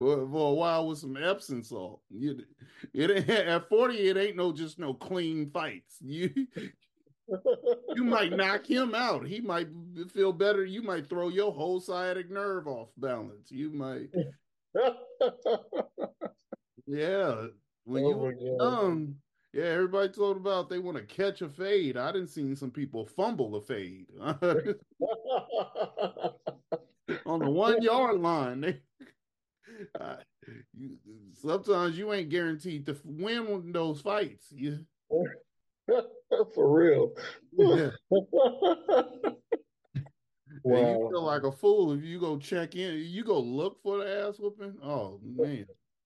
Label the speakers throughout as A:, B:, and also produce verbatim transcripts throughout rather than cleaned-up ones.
A: for, for a while with some Epsom salt. You, it ain't- at forty, it ain't no just no clean fights. You you might knock him out. He might feel better. You might throw your whole sciatic nerve off balance. You might, yeah. When
B: Oh
A: you
B: my
A: were
B: God.
A: young, yeah, everybody told about they want to catch a fade. I didn't see some people fumble a fade on the one yard line. They, uh, you, sometimes you ain't guaranteed to win one of those fights. You,
B: For real.
A: yeah. And you
B: Wow.
A: feel like a fool if you go check in, you go look for the ass whooping. Oh man.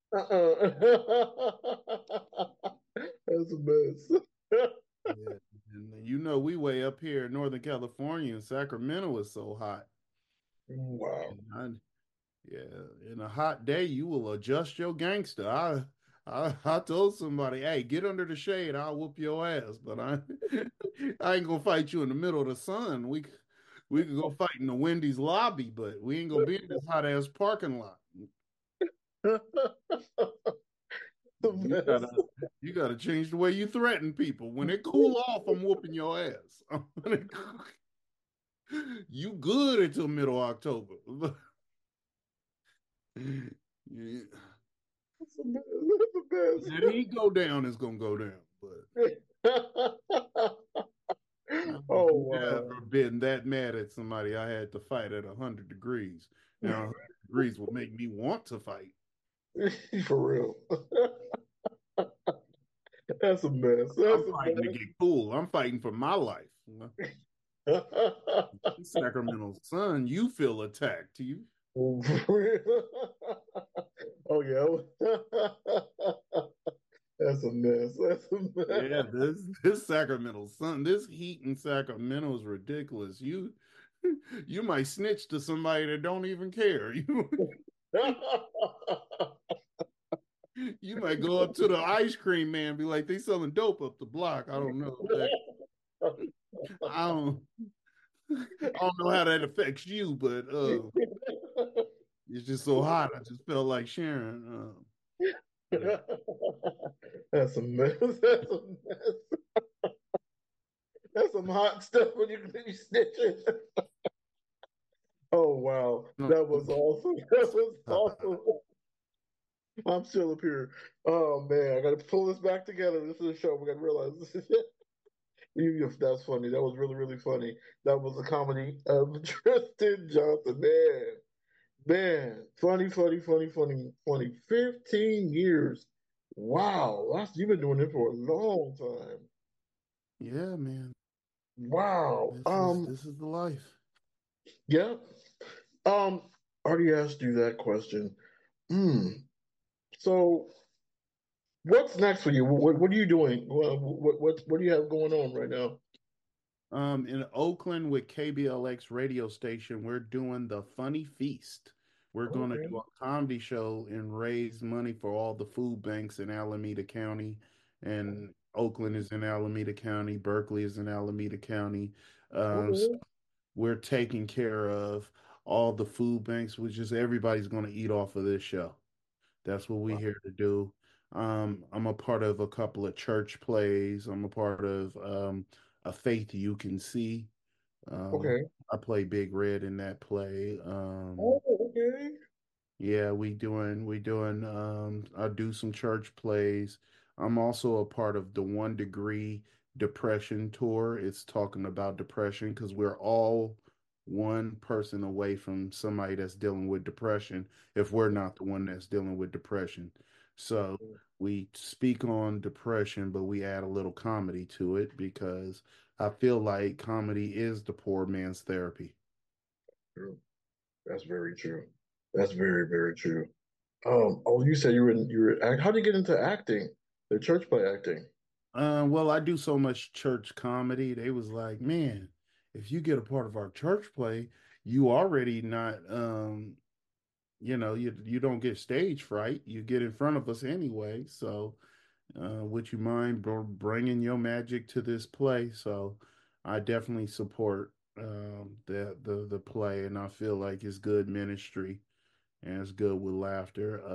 B: Uh-uh. That's a mess.
A: Yeah. And you know we way up here in Northern California and Sacramento is so hot.
B: Wow.
A: And I, yeah, in a hot day you will adjust your gangster. I I I told somebody, hey, get under the shade, I'll whoop your ass. But I I ain't gonna fight you in the middle of the sun. We we could go fight in the Wendy's lobby, but we ain't gonna be in this hot ass parking lot.
B: The
A: You gotta
B: mess.
A: you gotta change the way you threaten people. When it cool off, I'm whooping your ass. You good until middle October. Yeah.
B: That's a mess. That's
A: That he go down is gonna go down, but
B: a mess.
A: I've
B: Oh
A: never
B: wow.
A: been that mad at somebody I had to fight at a hundred degrees. Now, a hundred degrees will make me want to fight.
B: For real. That's a mess.
A: I'm
B: That's a
A: fighting to get cool. I'm fighting for my life.
B: mess.
A: Sacramento sun, you feel attacked. You,
B: For real. Oh yeah. That's a mess. That's a
A: yeah,
B: mess.
A: this this Sacramento sun, this heat in Sacramento is ridiculous. You you might snitch to somebody that don't even care. You you might go up to the ice cream man and be like, they selling dope up the block. I don't know that. I don't I don't know how that affects you, but uh it's just so hot. I just felt like sharing. Uh, yeah.
B: That's a mess. That's a mess. That's some hot stuff when you you snitching. Oh wow, that was awesome. That was awesome. I'm still up here. Oh man, I got to pull this back together. This is a show. We got to realize this is it. You- That's funny. That was really really funny. That was a comedy of Tristan Johnson. Man, man, funny, funny, funny, funny, funny. Fifteen years. Wow, that's you've been doing it for a long time.
A: Yeah, man.
B: Wow.
A: This is
B: Um.
A: this is the life.
B: Yeah. Um. I already asked you that question. Hmm. So, what's next for you? What What are you doing? What What What, what do you have going on right now?
A: Um, in Oakland with K B L X radio station, we're doing the Funny Feast. We're going to do
B: Okay.
A: a comedy show and raise money for all the food banks in Alameda County. And Oakland is in Alameda County, Berkeley is in Alameda County. Um, so
B: Okay.
A: we're taking care of all the food banks, which is everybody's going to eat off of this show. That's what we're here to do. Um, I'm a part of a couple of church plays. I'm a part of um, a Faith You Can See. Um,
B: Okay.
A: I play Big Red in that play. Um,
B: Oh, okay.
A: yeah, we doing we doing um I do some church plays. I'm also a part of the One Degree Depression Tour. It's talking about depression because we're all one person away from somebody that's dealing with depression if we're not the one that's dealing with depression. So we speak on depression, but we add a little comedy to it because I feel like comedy is the poor man's therapy.
B: True. That's very true. That's very, very true. Um, oh, you said you were in, you were act. How did you get into acting? The church play acting.
A: Uh, well, I do so much church comedy. They was like, man, if you get a part of our church play, you already not, um, you know, you you don't get stage fright. You get in front of us anyway. So, uh, would you mind br bringing your magic to this play? So, I definitely support um the the the play, and I feel like it's good ministry. and it's good with laughter.